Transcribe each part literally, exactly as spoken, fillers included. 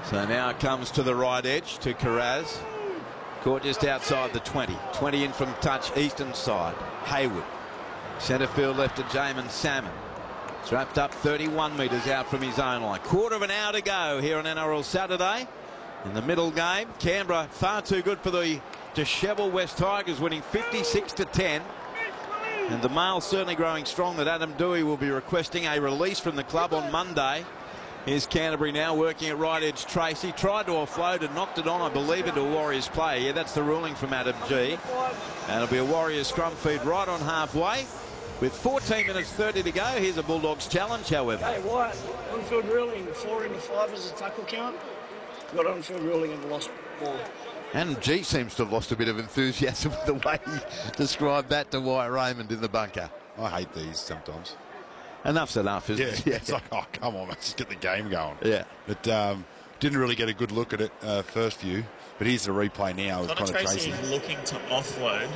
So now it comes to the right edge to Carraz. Caught just outside the twenty. twenty in from touch, eastern side. Hayward. Centre field left to Jamin Salmon. It's wrapped up thirty-one metres out from his own line. Quarter of an hour to go here on N R L Saturday. In the middle game, Canberra far too good for the dishevelled West Tigers, winning fifty-six to ten. And the mail certainly growing strong that Adam Dewey will be requesting a release from the club on Monday. Here's Canterbury now working at right edge. Tracy tried to offload and knocked it on, I believe, into a Warriors play. Yeah, that's the ruling from Adam G. And it'll be a Warriors scrum feed right on halfway. With fourteen minutes thirty to go, here's a Bulldogs challenge, however. Hey, Wyatt, on-field ruling, four into five as a tackle count. Got on-field ruling and lost ball. And G seems to have lost a bit of enthusiasm with the way he described that to Wyatt Raymond in the bunker. I hate these sometimes. Enough's enough, isn't yeah, it? Yeah, it's like, oh, come on, let's just get the game going. Yeah. But um, didn't really get a good look at it uh, first view. But here's the replay now of Connor Tracy. Tracy looking to offload.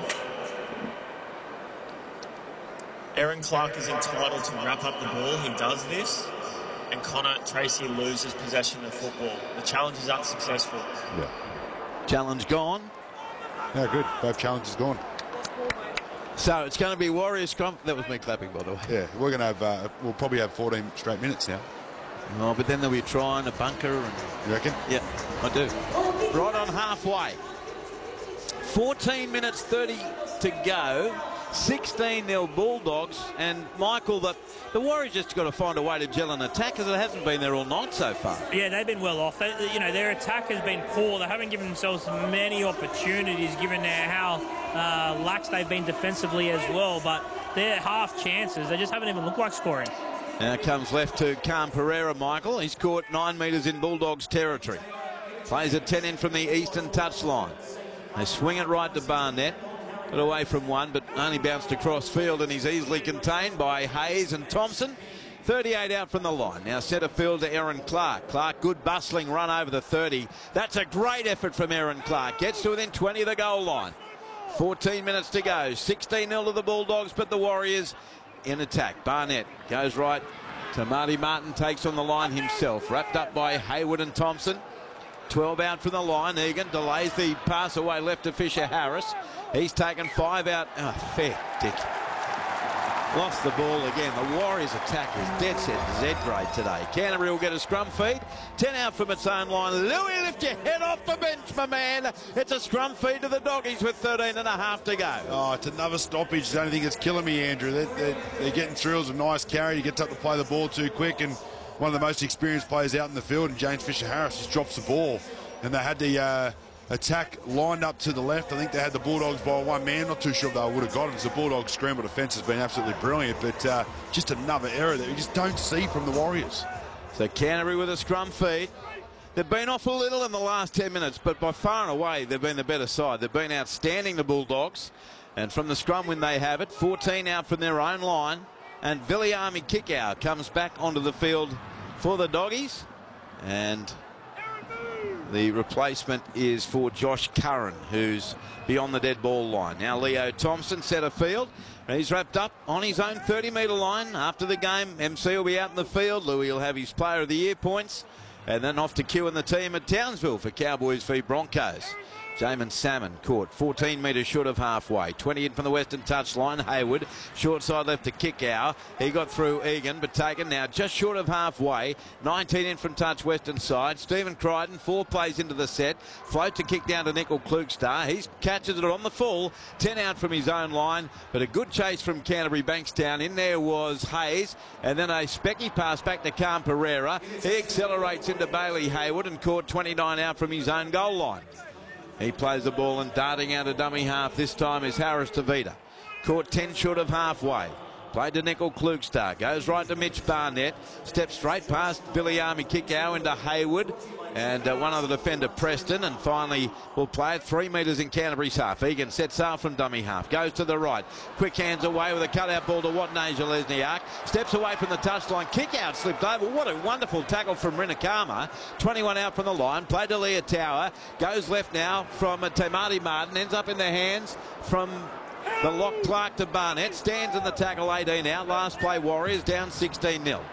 Aaron Clark is entitled to wrap up the ball. He does this. And Connor Tracy loses possession of the football. The challenge is unsuccessful. Yeah. Challenge gone. Yeah, good. Both challenges gone. So it's going to be Warriors scrum. That was me clapping, by the way. Yeah, we're going to have, uh, we'll probably have fourteen straight minutes now. Oh, but then they'll be trying a bunker. And you reckon? Yeah, I do. Right on halfway. fourteen minutes thirty to go. sixteen nil Bulldogs. And Michael, the, the Warriors just got to find a way to gel an attack because it hasn't been there all night so far. Yeah, they've been well off. They, you know, their attack has been poor. They haven't given themselves many opportunities given their how uh, lax they've been defensively as well. But their half chances, they just haven't even looked like scoring. Now comes left to Cam Pereira, Michael. He's caught nine metres in Bulldogs territory. Plays a ten in from the eastern touchline. They swing it right to Barnett. Got away from one, but only bounced across field, and he's easily contained by Hayes and Thompson. thirty-eight out from the line. Now centre field to Aaron Clark. Clark, good bustling run over the thirty. That's a great effort from Aaron Clark. Gets to within twenty of the goal line. fourteen minutes to go. sixteen nil to the Bulldogs, but the Warriors in attack. Barnett goes right to Marty Martin, takes on the line himself. Wrapped up by Hayward and Thompson. twelve out from the line. Egan delays the pass away left to Fisher Harris. He's taken five out. Oh, fair dick. Lost the ball again. The Warriors attack is dead set Z grade today. Canterbury will get a scrum feed. ten out from its own line. Louis, lift your head off the bench, my man. It's a scrum feed to the Doggies with thirteen and a half to go. Oh, it's another stoppage. It's the only thing that's killing me, Andrew. They're, they're, they're getting through. It's a nice carry. He gets up to play the ball too quick, and one of the most experienced players out in the field, and James Fisher Harris just drops the ball. And they had the uh, attack lined up to the left. I think they had the Bulldogs by one man. Not too sure if they would have got it. The Bulldogs scramble defence has been absolutely brilliant, but uh, just another error that we just don't see from the Warriors. So Canterbury with a scrum feed. They've been off a little in the last ten minutes, but by far and away they've been the better side. They've been outstanding, the Bulldogs. And from the scrum when they have it, fourteen out from their own line. And Viliami Kickout comes back onto the field for the Doggies. And the replacement is for Josh Curran, who's beyond the dead ball line. Now Leo Thompson, centre field. He's wrapped up on his own thirty metre line. After the game, M C will be out in the field. Louis will have his Player of the Year points. And then off to Q and the team at Townsville for Cowboys v Broncos. Jamin Salmon caught fourteen metres short of halfway. twenty in from the western touchline. Hayward, short side left to Kickow. He got through Egan, but taken now just short of halfway. nineteen in from touch western side. Stephen Crichton, four plays into the set. Float to kick down to Nickel Klugstar. He catches it on the full. ten out from his own line, but a good chase from Canterbury Bankstown. In there was Hayes, and then a specky pass back to Cam Pereira. He accelerates into Bailey Hayward and caught twenty-nine out from his own goal line. He plays the ball, and darting out a dummy half this time is Harris Tavita. Caught ten short of halfway. Played to Nickel Klugstar. Goes right to Mitch Barnett. Steps straight past Viliami Kickow into Hayward. And uh, one other defender, Preston. And finally, we'll play it three metres in Canterbury's half. Egan sets out from dummy half. Goes to the right. Quick hands away with a cutout ball to Watney Lesniak. Steps away from the touchline. Kick out slipped over. What a wonderful tackle from Rinakama. twenty-one out from the line. Played to Leah Tower. Goes left now from uh, Tamati Martin. Ends up in the hands from the lock Clark to Barnett. Stands in the tackle, eighteen out. Last play Warriors down sixteen nil.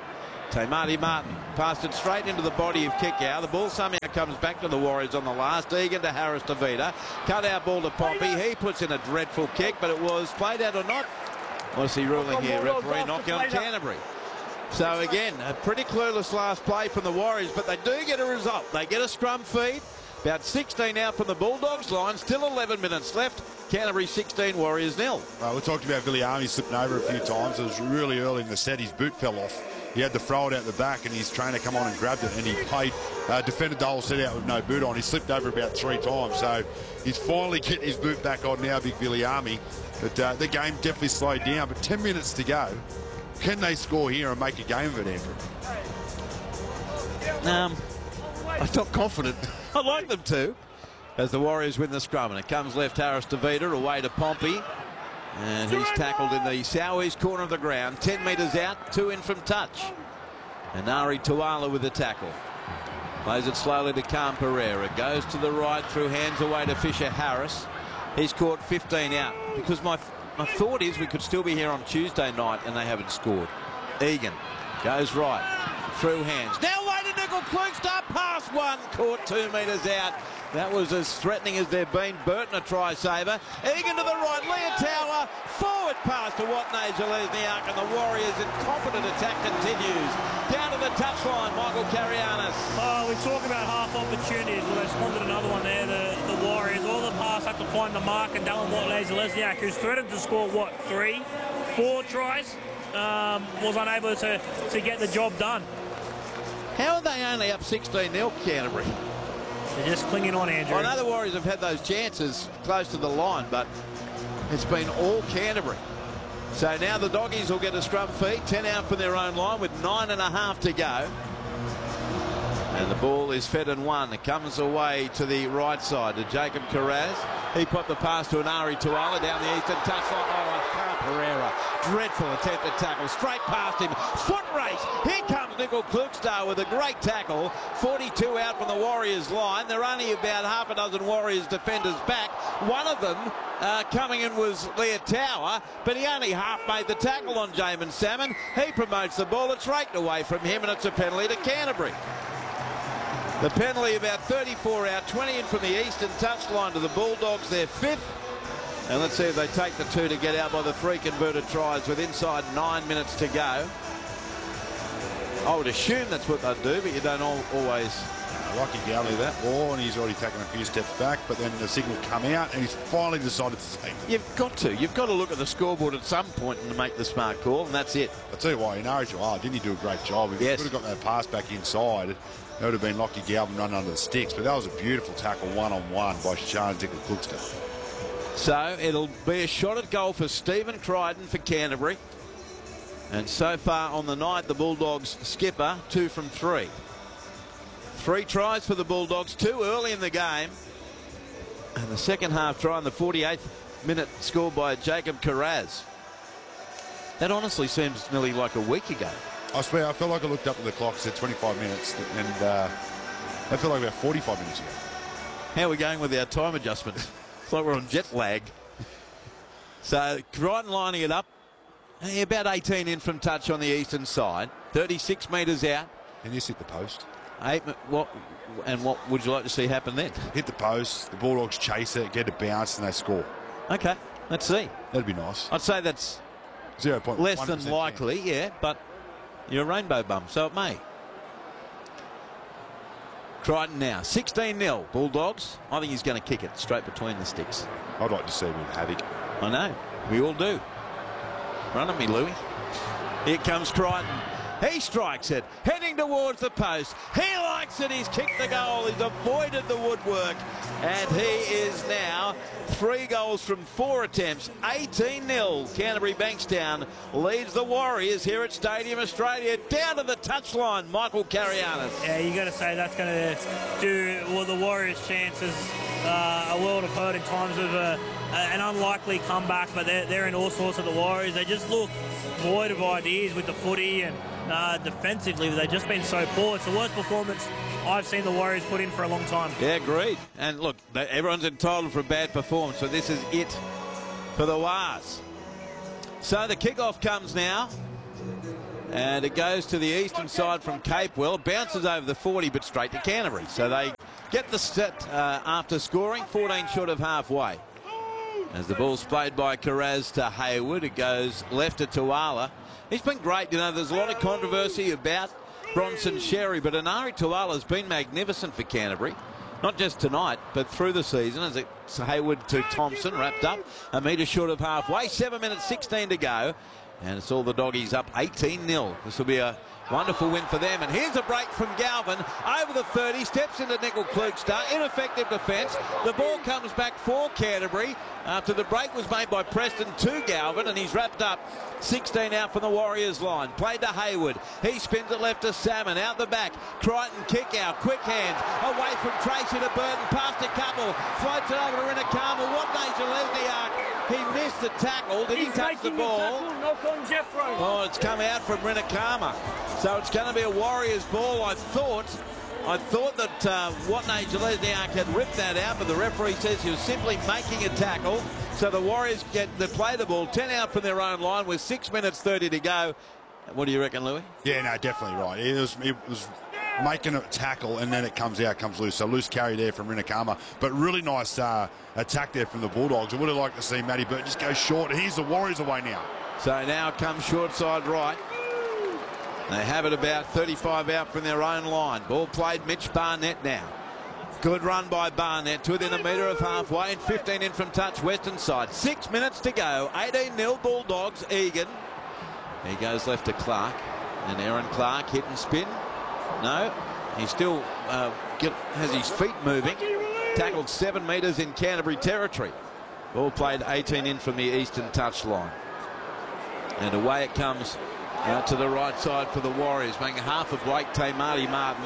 Tamati Martin passed it straight into the body of Kickow. The ball somehow comes back to the Warriors on the last. Egan to Harris to Vida. Cut out ball to Pompey. He puts in a dreadful kick, but it was played out or not. What's he ruling here? Referee knocking on Canterbury. So again, a pretty clueless last play from the Warriors, but they do get a result. They get a scrum feed. About sixteen out from the Bulldogs line. Still eleven minutes left. Canterbury sixteen, Warriors nil. Uh, we talked about Viliami slipping over a few times. It was really early in the set. His boot fell off. He had to throw it out the back, and his trainer come on and grabbed it, and he played, uh, defended the whole set out with no boot on. He slipped over about three times, so he's finally getting his boot back on now, big Viliami. But uh, the game definitely slowed down. But ten minutes to go. Can they score here and make a game of it, Andrew? Um, I'm not confident. I'd like them to, as the Warriors win the scrum. And it comes left, Harris to Vida, away to Pompey. And he's tackled in the southeast corner of the ground. ten metres out, two in from touch. And Ari Tuala with the tackle. Plays it slowly to Khan Pereira. Goes to the right, through hands away to Fisher Harris. He's caught fifteen out. Because my, my thought is we could still be here on Tuesday night and they haven't scored. Egan goes right, through hands. Now away to Nickel Klugstad, past one, caught two metres out. That was as threatening as they've been. Burton a try saver. Egan to the right. Leotawa forward pass to Watney Zelezniak, and the Warriors' incompetent attack continues. Down to the touchline, Michael Carianis. Oh, we talk about half opportunities. Well, they squandered another one there, the, the Warriors. All the pass had to find the mark, and Dallin Watney Zelezniak, who's threatened to score, what, three, four tries, um, was unable to, to get the job done. How are they only up sixteen nil, Canterbury? They're just clinging on, Andrew. I know the Warriors have had those chances close to the line, but it's been all Canterbury. So now the Doggies will get a scrum feed, ten out from their own line with nine and a half to go. And the ball is fed and won. It comes away to the right side to Jacob Carraz. He put the pass to an Ari Tuala down the eastern touchline. Oh, Khan Pereira. Dreadful attempt at tackle. Straight past him. Foot race. Here comes Nickel Klugstad with a great tackle. forty-two out from the Warriors line. There are only about half a dozen Warriors defenders back. One of them uh, coming in was Leotawa, but he only half made the tackle on Jamin Salmon. He promotes the ball. It's raked away from him, and it's a penalty to Canterbury. The penalty about thirty-four out, twenty in from the eastern touchline to the Bulldogs, their fifth. And let's see if they take the two to get out by the three converted tries with inside nine minutes to go. I would assume that's what they'd do, but you don't all, always Rocky Galley that ball, and he's already taken a few steps back, but then the signal come out, and he's finally decided to take it. You've got to. You've got to look at the scoreboard at some point and make the smart call, and that's it. I'll tell you why, in Origin, oh, didn't he do a great job? If yes. he could have got that pass back inside, it would have been Lockie Galvin running under the sticks, but that was a beautiful tackle one-on-one by Sean Nickel Klugstad. So it'll be a shot at goal for Stephen Crichton for Canterbury. And so far on the night, the Bulldogs skipper, two from three. Three tries for the Bulldogs, two early in the game. And the second half try in the forty-eighth minute scored by Jacob Carraz. That honestly seems nearly like a week ago. I swear, I felt like I looked up at the clock and said twenty-five minutes, and uh, that felt like about forty-five minutes ago. How are we going with our time adjustments? It's like we're on jet lag. So Crichton lining it up. Hey, about eighteen in from touch on the eastern side. thirty-six metres out. And you hit the post. Eight, what, and what would you like to see happen then? Hit the post, the Bulldogs chase it, get it bounced, and they score. Okay, let's see. That'd be nice. I'd say that's zero point one less than likely, chance. Yeah, but you're a rainbow bum, so it may. Crichton now, sixteen nil, Bulldogs. I think he's going to kick it straight between the sticks. I'd like to see him with havoc. I know, we all do. Run at me, Louis. Here comes Crichton. He strikes it, heading towards the post. He likes it, he's kicked the goal, he's avoided the woodwork, and he is now three goals from four attempts, eighteen nil. Canterbury Bankstown leads the Warriors here at Stadium Australia. Down to the touchline, Michael Carianis. Yeah, you got to say that's going to do well, the Warriors' chances uh, a world of hurt in times of uh, an unlikely comeback, but they're, they're in all sorts of the Warriors. They just look void of ideas with the footy, and uh, defensively they've just been so poor. It's the worst performance I've seen the Warriors put in for a long time. Yeah, agreed. And look, they, everyone's entitled for a bad performance, so this is it for the Wars. So the kickoff comes now. And it goes to the eastern side from Capewell. Bounces over the forty, but straight to Canterbury. So they get the set uh, after scoring, fourteen short of halfway. As the ball's played by Carraz to Hayward, it goes left to Tuala. He's been great. You know, there's a lot of controversy about Bronson Xerri, but Anari Tuala's been magnificent for Canterbury. Not just tonight, but through the season, as it's Hayward to Thompson, wrapped up a metre short of halfway. seven minutes sixteen to go. And it's all the doggies up eighteen nil. This will be a wonderful win for them. And here's a break from Galvin over the thirty. Steps into Nickel Klugstad. Ineffective defence. The ball comes back for Canterbury after the break was made by Preston to Galvin. And he's wrapped up sixteen out from the Warriors line. Played to Hayward. He spins it left to Salmon. Out the back. Crichton kick out. Quick hands. Away from Tracy to Burton. Past a couple. Floats it over to Rinakama. What Nature Lesniak? He missed the tackle. Did he touch the ball? Oh, it's come out from Rinakama. So it's going to be a Warriors ball. I thought I thought that uh, Watney Jelezniak had ripped that out, but the referee says he was simply making a tackle. So the Warriors get to play the ball. ten out from their own line with six minutes thirty to go. What do you reckon, Louis? Yeah, no, definitely right. It was, it was making a tackle, and then it comes out, comes loose. So loose carry there from Rinakama. But really nice uh, attack there from the Bulldogs. I would have liked to see Matty Burton just go short. Here's the Warriors away now. So now comes short side right. They have it about thirty-five out from their own line. Ball played Mitch Barnett now. Good run by Barnett to within a metre of halfway and fifteen in from touch western side. Six minutes to go. eighteen nil Bulldogs. Egan. He goes left to Clark. And Aaron Clark hit and spin. No. He still uh, get, has his feet moving. Tackled seven metres in Canterbury territory. Ball played eighteen in from the eastern touch line. And away it comes uh, to the right side for the Warriors, making half of Blake Marty Martin.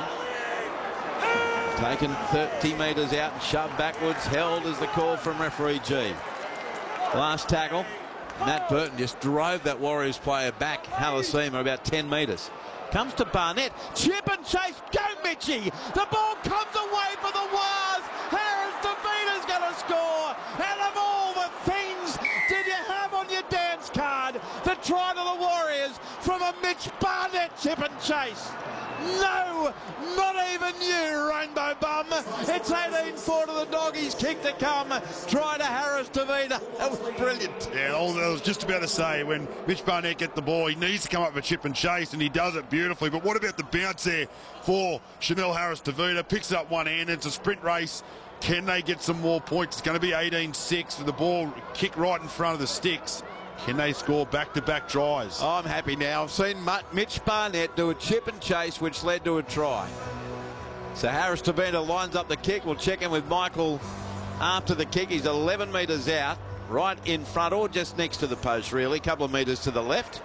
Taken thirty metres out and shoved backwards. Held is the call from referee G. Last tackle. Matt Burton just drove that Warriors player back, Halasima, about ten metres. Comes to Barnett. Chip and chase. Go, Mitchie. The ball comes away for the Wars. Harris DeVita's going to score. And of all the things did you have on your dance card, the try to the Warriors from a Mitch Barnett chip and chase. No, not even you, Rainbow Bum. It's eighteen four to the Doggies. Kick to come. Try to Harris DeVita. That was brilliant. Yeah, I was just about to say, when Mitch Barnett gets the ball, he needs to come up for chip and chase, and he does it beautifully. But what about the bounce there for Chanel Harris DeVita? Picks it up one hand. It's a sprint race. Can they get some more points? It's going to be eighteen six with the ball kicked right in front of the sticks. Can they score back-to-back tries? Oh, I'm happy now. I've seen Mitch Barnett do a chip and chase, which led to a try. So Harris DeVita lines up the kick. We'll check in with Michael after the kick. He's eleven metres out, right in front, or just next to the post, really. A couple of metres to the left.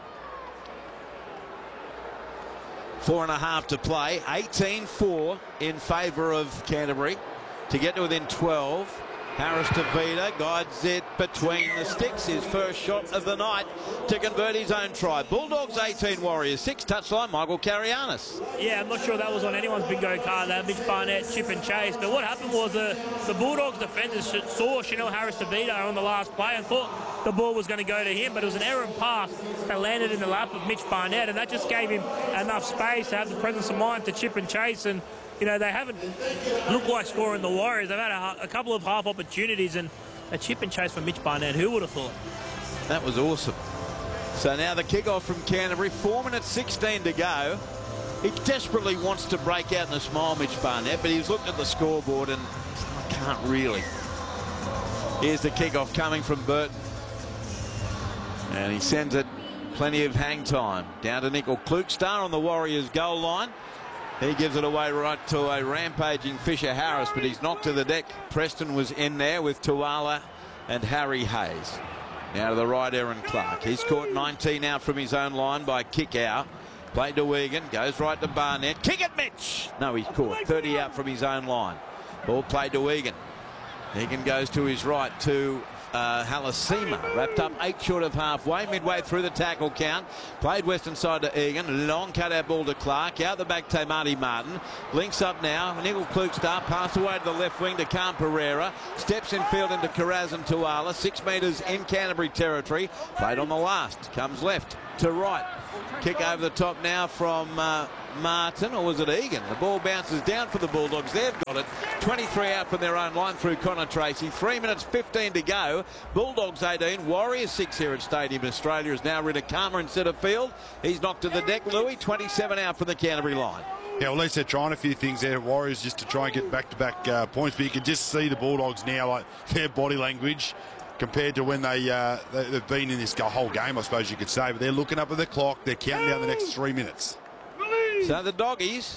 Four and a half to play. eighteen four in favour of Canterbury to get to within twelve. Harris DeVita guides it between the sticks. His first shot of the night to convert his own try. Bulldogs eighteen, Warriors six. Touchline, Michael Carianis. Yeah, I'm not sure that was on anyone's bingo card, that Mitch Barnett chip and chase. But what happened was the, the Bulldogs defenders saw Chanel Harris DeVita on the last play and thought the ball was going to go to him, but it was an errant pass that landed in the lap of Mitch Barnett, and that just gave him enough space to have the presence of mind to chip and chase. And you know, they haven't looked like scoring the Warriors. They've had a, a couple of half opportunities, and a chip and chase from Mitch Barnett. Who would have thought? That was awesome. So now the kickoff from Canterbury. Four minutes sixteen to go. He desperately wants to break out in a smile, Mitch Barnett, but he's looked at the scoreboard and I can't really. Here's the kickoff coming from Burton. And he sends it plenty of hang time. Down to Nickel Klugstad on the Warriors goal line. He gives it away right to a rampaging Fisher Harris, but he's knocked to the deck. Preston was in there with Tuala and Harry Hayes. Now to the right, Aaron Clark. He's caught nineteen out from his own line by kick out. Played to Wigan, goes right to Barnett. Kick it, Mitch! No, he's caught. thirty out from his own line. Ball played to Egan. Egan goes to his right to uh, Halasima. Wrapped up eight short of halfway, midway through the tackle count. Played western side to Egan. Long cut out ball to Clark. Out the back to Marty Martin. Links up now. Nickel Klugstar passed away to the left wing to Khan Pereira. Steps in field into Karaz and Tuala. Six metres in Canterbury territory. Played on the last. Comes left to right. Kick over the top now from uh, Martin, or was it Egan? The ball bounces down for the Bulldogs. They've got it. twenty-three out from their own line through Connor Tracy. Three minutes fifteen to go. Bulldogs eighteen. Warriors six here at Stadium Australia is now Rinakama in centre field. He's knocked to the deck. Louis, twenty-seven out from the Canterbury line. Yeah, well, at least they're trying a few things there, Warriors, just to try and get back-to-back uh, points. But you can just see the Bulldogs now, like their body language compared to when they, uh, they, they've been in this whole game, I suppose you could say. But they're looking up at the clock. They're counting down the next three minutes. So the Doggies,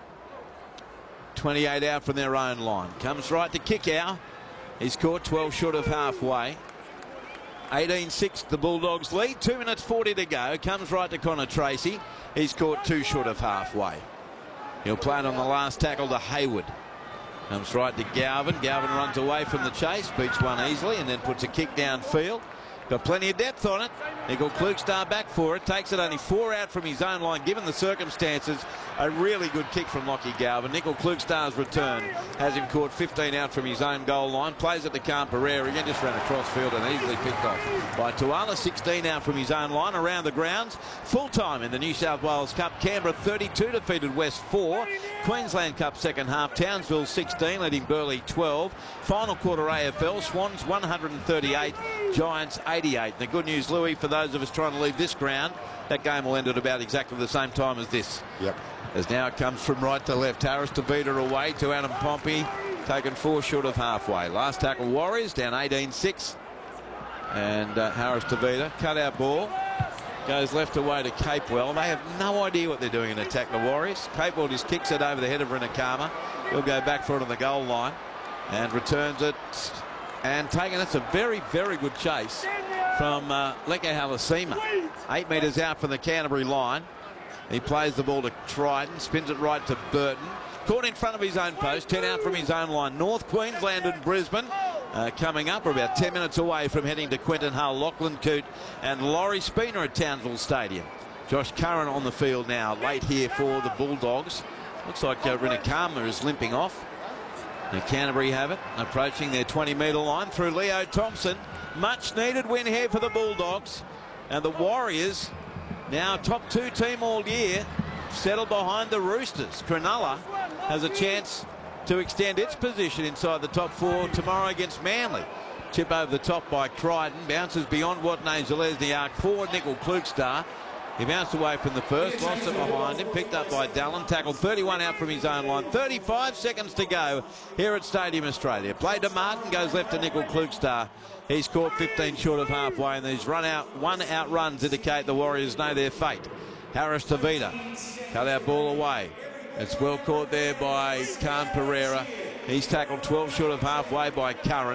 twenty-eight out from their own line. Comes right to Kickow. He's caught twelve short of halfway. eighteen six the Bulldogs lead. two minutes forty to go. Comes right to Connor Tracy. He's caught two short of halfway. He'll play it on the last tackle to Hayward. Comes right to Galvin. Galvin runs away from the chase. Beats one easily and then puts a kick downfield. Got plenty of depth on it. Nickel Klugstar back for it. Takes it only four out from his own line, given the circumstances. A really good kick from Lockie Galvin. Nickel Klugstar's return has him caught fifteen out from his own goal line. Plays it to Khan Pereira. Again, just ran across field and easily picked off by Tuala. sixteen out from his own line. Around the grounds. Full time in the New South Wales Cup. Canberra thirty-two defeated West four. Queensland Cup second half. Townsville sixteen, leading Burleigh twelve. Final quarter A F L. Swans one hundred thirty-eight. Giants eighty-eight. The good news, Louis, for those of us trying to leave this ground, that game will end at about exactly the same time as this. Yep. As now it comes from right to left. Harris Tavita away to Adam Pompey, taken four short of halfway. Last tackle Warriors down eighteen six. And uh, Harris Tavita, cut out ball, goes left away to Capewell. They have no idea what they're doing in attack, the Warriors. Capewell just kicks it over the head of Rinakama. He'll go back for it on the goal line and returns it. And taking it's a very, very good chase from uh, Leke Halasima. Eight metres out from the Canterbury line. He plays the ball to Triton, spins it right to Burton. Caught in front of his own post, ten out from his own line. North Queensland and Brisbane uh, coming up. We're about ten minutes away from heading to Quentin Hull, Lachlan Coote and Laurie Spooner at Townsville Stadium. Josh Curran on the field now, late here for the Bulldogs. Looks like uh, Rinakama is limping off. Now Canterbury have it, approaching their twenty metre line through Leo Thompson. Much needed win here for the Bulldogs. And the Warriors, now top two team all year, settled behind the Roosters. Cronulla has a chance to extend its position inside the top four tomorrow against Manly. Chip over the top by Crichton, bounces beyond Watney Zalesny arc forward. Nickel Klugstar. He bounced away from the first, lost it behind him, picked up by Dallin, tackled thirty-one out from his own line. thirty-five seconds to go here at Stadium Australia. Played to Martin, goes left to Nickel Klugstar. He's caught fifteen short of halfway, and these run out, one out runs indicate the Warriors know their fate. Harris Tavita, cut our ball away. It's well caught there by Khan Pereira. He's tackled twelve short of halfway by Curran.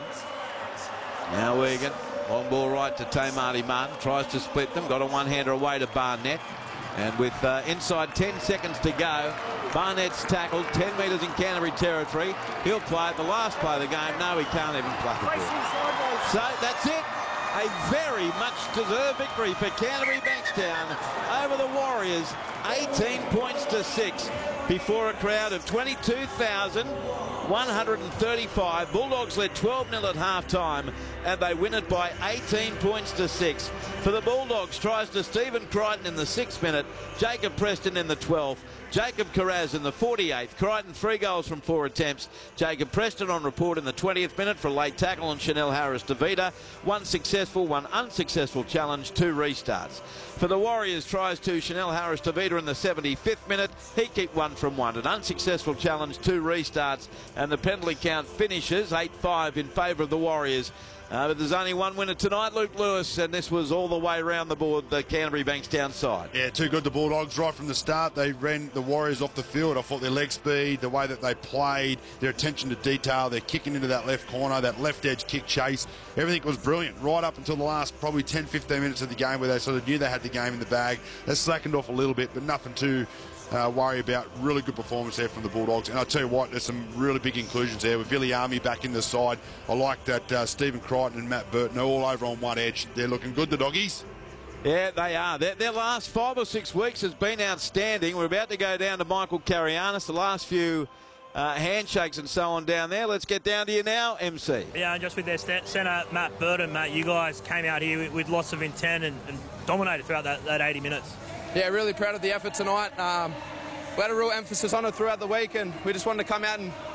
Now Egan. Long ball right to Tamati Martin. Tries to split them. Got a one-hander away to Barnett. And with uh, inside ten seconds to go, Barnett's tackled ten metres in Canterbury territory. He'll play it. The last play of the game. No, he can't even play the ball. So that's it. A very much deserved victory for Canterbury Bankstown over the Warriors. eighteen points to six before a crowd of twenty-two thousand one hundred thirty-five. Bulldogs led twelve nil at half-time, and they win it by eighteen points to six. For the Bulldogs, tries to Stephen Crichton in the sixth minute, Jacob Preston in the twelfth, Jacob Karaz in the forty-eighth. Crichton three goals from four attempts. Jacob Preston on report in the twentieth minute for a late tackle on Chanel Harris Tavita. One successful, one unsuccessful challenge, two restarts. For the Warriors, tries to Chanel Harris Tavita in the seventy-fifth minute. He kicked one from one. An unsuccessful challenge, two restarts, and the penalty count finishes eight five in favour of the Warriors. Uh, but there's only one winner tonight, Luke Lewis, and this was all the way around the board, the Canterbury Bankstown side. Yeah, too good, the Bulldogs. Right from the start, they ran the Warriors off the field. I thought their leg speed, the way that they played, their attention to detail, their kicking into that left corner, that left edge kick chase, everything was brilliant right up until the last probably ten, fifteen minutes of the game where they sort of knew they had the game in the bag. They slackened off a little bit, but nothing too uh, worry about. Really good performance there from the Bulldogs. And I'll tell you what, there's some really big inclusions there with Viliami back in the side. I like that uh, Stephen Crichton and Matt Burton are all over on one edge. They're looking good, the doggies. Yeah, they are. Their, their last five or six weeks has been outstanding. We're about to go down to Michael Carianis. The last few uh, handshakes and so on down there. Let's get down to you now, M C. Yeah, and just with their centre, Matt Burton, Matt, you guys came out here with, with lots of intent and, and dominated throughout that, that eighty minutes. Yeah, really proud of the effort tonight. Um, we had a real emphasis on it throughout the week, and we just wanted to come out and